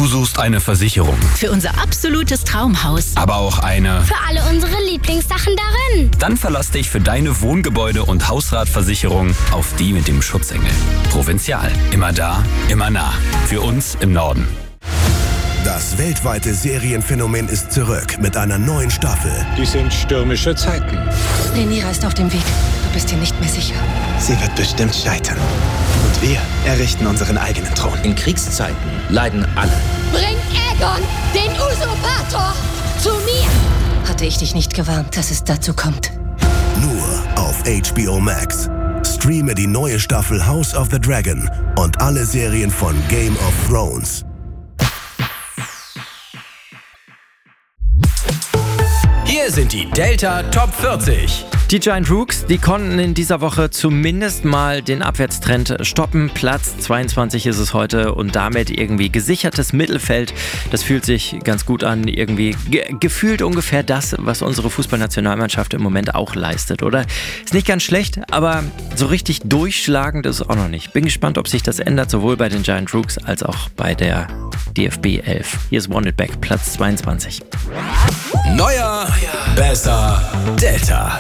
Du suchst eine Versicherung, Für unser absolutes Traumhaus. aber auch eine. Für alle unsere Lieblingssachen darin. Dann verlass dich für deine Wohngebäude- und Hausratversicherung auf die mit dem Schutzengel. Provinzial. Immer da, immer nah. Für uns im Norden. Das weltweite Serienphänomen ist zurück mit einer neuen Staffel. Dies sind stürmische Zeiten. Rhaenyra ist auf dem Weg. Du bist dir nicht mehr sicher. Sie wird bestimmt scheitern. Und wir errichten unseren eigenen Thron. In Kriegszeiten leiden alle. Bring Aegon, den Usurpator, zu mir. Hatte ich dich nicht gewarnt, dass es dazu kommt? Nur auf HBO Max. Streame die neue Staffel House of the Dragon und alle Serien von Game of Thrones. Hier sind die Delta Top 40. Die Giant Rooks, die konnten in dieser Woche zumindest mal den Abwärtstrend stoppen. Platz 22 ist es heute und damit irgendwie gesichertes Mittelfeld. Das fühlt sich ganz gut an, irgendwie gefühlt ungefähr das, was unsere Fußballnationalmannschaft im Moment auch leistet, oder? Ist nicht ganz schlecht, aber so richtig durchschlagend ist es auch noch nicht. Bin gespannt, ob sich das ändert, sowohl bei den Giant Rooks als auch bei der DFB 11. Hier ist Want It Back, Platz 22. Neuer, besser, Delta.